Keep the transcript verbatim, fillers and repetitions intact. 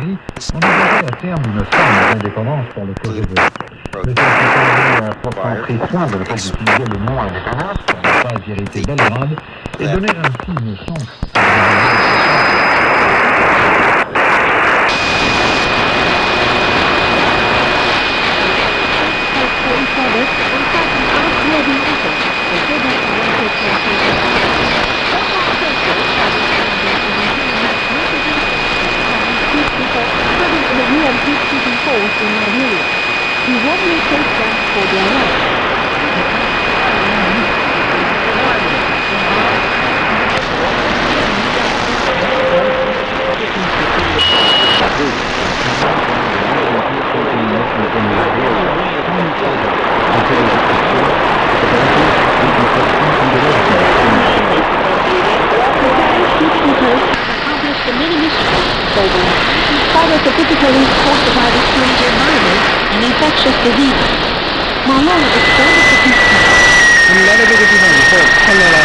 Italie, on envisageait à terme une forme d'indépendance pour le Kosovo. Le chef d'État a pourtant pris soin de ne pas utiliser le mot indépendance pour ne pas irriter Belgrade et donner ainsi une chance à He warmly thanks them for their help. Accomplished the many missions program, in spite of the difficulties caused by the strange environment and infectious diseases. Malone extended the peace.